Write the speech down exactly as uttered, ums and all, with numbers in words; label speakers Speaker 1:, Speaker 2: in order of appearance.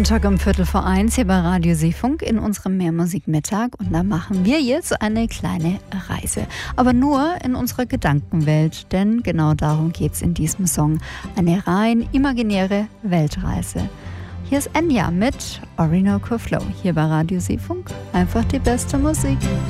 Speaker 1: Montag um Viertel vor eins hier bei Radio Seefunk in unserem Mehrmusikmittag. Und da machen wir jetzt eine kleine Reise. Aber nur in unserer Gedankenwelt, denn genau darum geht es in diesem Song. Eine rein imaginäre Weltreise. Hier ist Enya mit Orinoco Flow, hier bei Radio Seefunk. Einfach die beste Musik.